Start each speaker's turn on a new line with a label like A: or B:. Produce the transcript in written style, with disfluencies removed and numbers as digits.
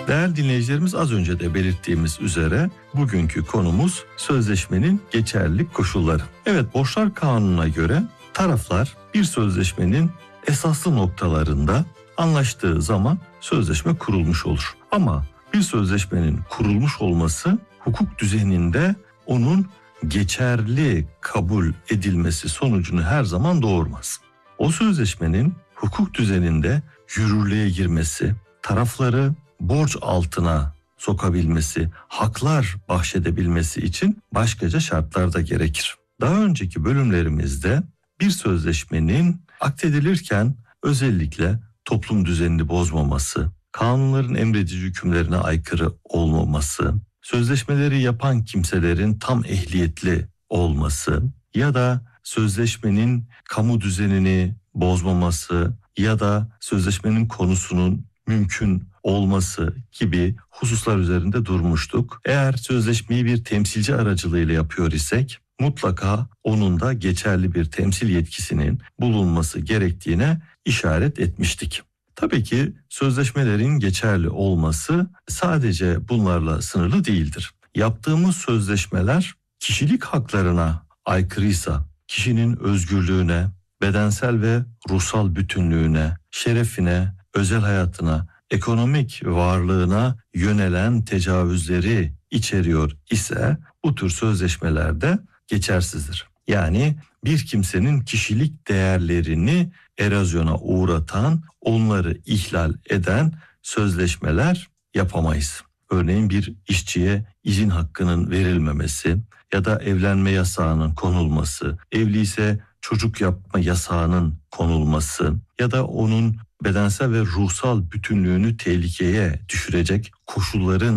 A: Değerli dinleyicilerimiz, az önce de belirttiğimiz üzere bugünkü konumuz sözleşmenin geçerlilik koşulları. Evet, Borçlar Kanunu'na göre taraflar bir sözleşmenin esaslı noktalarında anlaştığı zaman sözleşme kurulmuş olur. Ama bir sözleşmenin kurulmuş olması hukuk düzeninde onun geçerli kabul edilmesi sonucunu her zaman doğurmaz. O sözleşmenin hukuk düzeninde yürürlüğe girmesi, tarafları borç altına sokabilmesi, haklar bahşedebilmesi için başkaca şartlar da gerekir. Daha önceki bölümlerimizde bir sözleşmenin akdedilirken özellikle toplum düzenini bozmaması, kanunların emredici hükümlerine aykırı olmaması, sözleşmeleri yapan kimselerin tam ehliyetli olması ya da sözleşmenin kamu düzenini bozmaması ya da sözleşmenin konusunun mümkün olması gibi hususlar üzerinde durmuştuk. Eğer sözleşmeyi bir temsilci aracılığıyla yapıyor isek mutlaka onun da geçerli bir temsil yetkisinin bulunması gerektiğine işaret etmiştik. Tabii ki sözleşmelerin geçerli olması sadece bunlarla sınırlı değildir. Yaptığımız sözleşmeler kişilik haklarına aykırıysa, kişinin özgürlüğüne, bedensel ve ruhsal bütünlüğüne, şerefine, özel hayatına, ekonomik varlığına yönelen tecavüzleri içeriyor ise bu tür sözleşmelerde geçersizdir. Yani bir kimsenin kişilik değerlerini erozyona uğratan, onları ihlal eden sözleşmeler yapamayız. Örneğin bir işçiye izin hakkının verilmemesi ya da evlenme yasağının konulması, evliyse çocuk yapma yasağının konulması ya da onun bedensel ve ruhsal bütünlüğünü tehlikeye düşürecek koşulların